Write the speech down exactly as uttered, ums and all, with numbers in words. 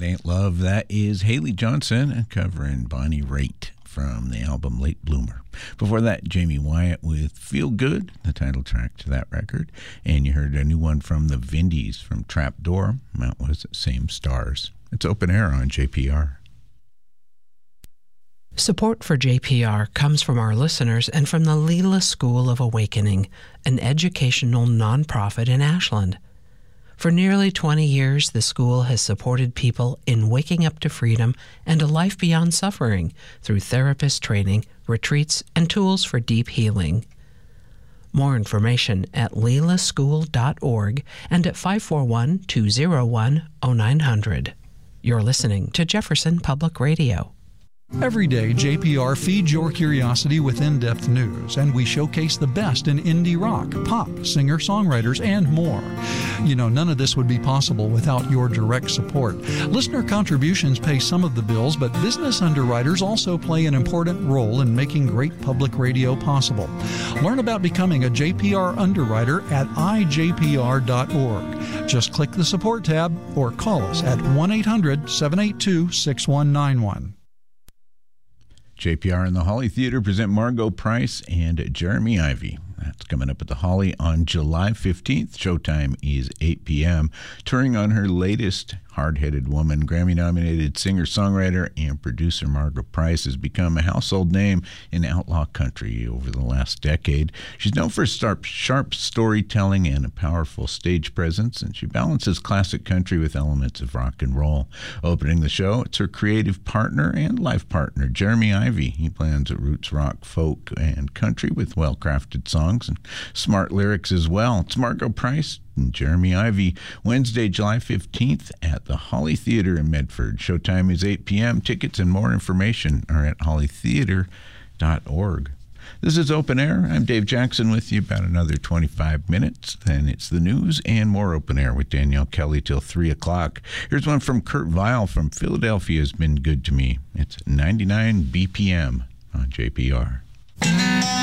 Ain't Love. That is Haley Johnson covering Bonnie Raitt from the album Late Bloomer. Before that, Jamie Wyatt with Feel Good, the title track to that record. And you heard a new one from the Vindies from Trapdoor. That was Same Stars. It's open air on J P R. Support for J P R comes from our listeners and from the Leela School of Awakening, an educational nonprofit in Ashland. For nearly twenty years, the school has supported people in waking up to freedom and a life beyond suffering through therapist training, retreats, and tools for deep healing. More information at leela school dot org and at five four one, two oh one, oh nine hundred. You're listening to Jefferson Public Radio. Every day, J P R feeds your curiosity with in-depth news, and we showcase the best in indie rock, pop, singer-songwriters, and more. You know, none of this would be possible without your direct support. Listener contributions pay some of the bills, but business underwriters also play an important role in making great public radio possible. Learn about becoming a J P R underwriter at i j p r dot org. Just click the support tab or call us at one eight hundred, seven eight two, six one nine one. J P R and the Holly Theater present Margot Price and Jeremy Ivy. That's coming up at the Holly on July fifteenth. Showtime is eight p.m. Touring on her latest, Hard-Headed Woman, Grammy-nominated singer-songwriter and producer Margot Price has become a household name in outlaw country over the last decade. She's known for sharp, sharp storytelling and a powerful stage presence, and she balances classic country with elements of rock and roll. Opening the show, it's her creative partner and life partner, Jeremy Ivy. He blends roots rock, folk, and country with well-crafted songs and smart lyrics as well. It's Margot Price and Jeremy Ivy, Wednesday, July fifteenth at the Holly Theater in Medford. Showtime is eight p.m. Tickets and more information are at holly theater dot org. This is Open Air. I'm Dave Jackson with you about another twenty-five minutes. Then it's the news and more Open Air with Danielle Kelly till three o'clock. Here's one from Kurt Vile from Philadelphia. Has been good to me. It's ninety-nine B P M on J P R.